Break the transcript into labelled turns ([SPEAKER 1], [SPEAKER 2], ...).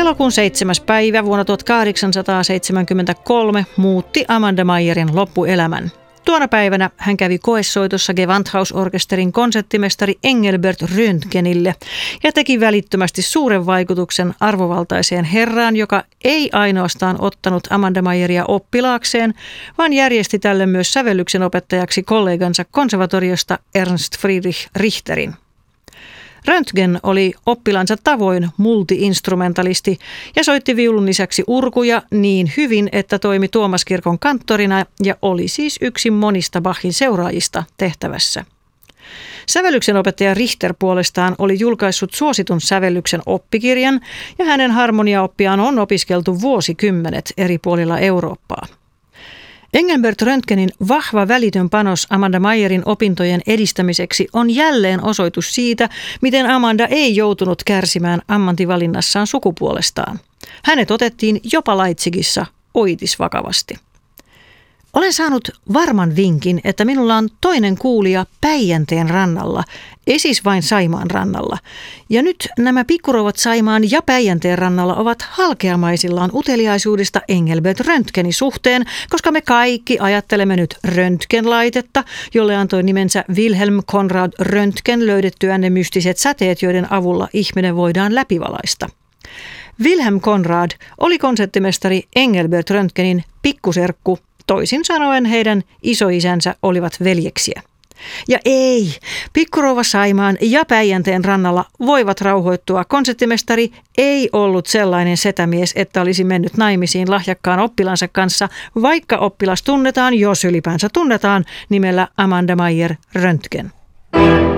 [SPEAKER 1] Elokuun 7. päivä vuonna 1873 muutti Amanda Meyerin loppuelämän. Tuona päivänä hän kävi koesoitossa Gewandhausorkesterin konserttimestari Engelbert Röntgenille ja teki välittömästi suuren vaikutuksen arvovaltaiseen herraan, joka ei ainoastaan ottanut Amanda Meyeria oppilaakseen, vaan järjesti tälle myös sävellyksen opettajaksi kollegansa konservatoriosta Ernst Friedrich Richterin. Röntgen oli oppilansa tavoin multi-instrumentalisti ja soitti viulun lisäksi urkuja niin hyvin, että toimi Tuomaskirkon kanttorina ja oli siis yksi monista Bachin seuraajista tehtävässä. Sävellyksen opettaja Richter puolestaan oli julkaissut suositun sävellyksen oppikirjan ja hänen harmoniaoppiaan on opiskeltu vuosikymmenet eri puolilla Eurooppaa. Engelbert Röntgenin vahva välitön panos Amanda Meyerin opintojen edistämiseksi on jälleen osoitus siitä, miten Amanda ei joutunut kärsimään ammattivalinnassaan sukupuolestaan. Hänet otettiin jopa Leipzigissä oitisvakavasti. Olen saanut varman vinkin, että minulla on toinen kuulija Päijänteen rannalla, ei siis vain Saimaan rannalla. Ja nyt nämä pikkurouvat Saimaan ja Päijänteen rannalla ovat halkeamaisillaan uteliaisuudesta Engelbert Röntgenin suhteen, koska me kaikki ajattelemme nyt Röntgenlaitetta, jolle antoi nimensä Wilhelm Conrad Röntgen löydettyään ne mystiset säteet, joiden avulla ihminen voidaan läpivalaista. Wilhelm Conrad oli konserttimestari Engelbert Röntgenin pikkuserkku. Toisin sanoen heidän isoisänsä olivat veljeksiä. Ja ei, pikkurouva Saimaan ja Päijänteen rannalla voivat rauhoittua. Konserttimestari ei ollut sellainen setämies, että olisi mennyt naimisiin lahjakkaan oppilansa kanssa, vaikka oppilas tunnetaan, jos ylipäänsä tunnetaan, nimellä Amanda Meyer Röntgen.